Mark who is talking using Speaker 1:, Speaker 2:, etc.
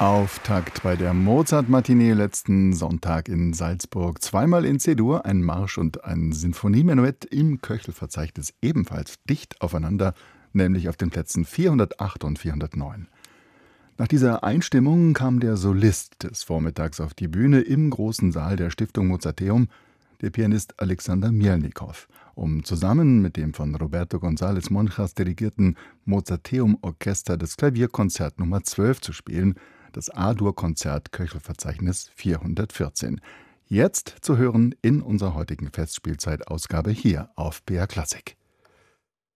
Speaker 1: Auftakt bei der Mozart-Matinee letzten Sonntag in Salzburg. Zweimal in C-Dur, ein Marsch und ein Sinfoniemenuett im Köchelverzeichnis ebenfalls dicht aufeinander, nämlich auf den Plätzen 408 und 409. Nach dieser Einstimmung kam der Solist des Vormittags auf die Bühne im großen Saal der Stiftung Mozarteum, der Pianist Alexander Mielnikow, um zusammen mit dem von Roberto González Monjas dirigierten Mozarteum-Orchester das Klavierkonzert Nummer 12 zu spielen, das A-Dur-Konzert Köchelverzeichnis 414. Jetzt zu hören in unserer heutigen Festspielzeitausgabe hier auf BR Klassik.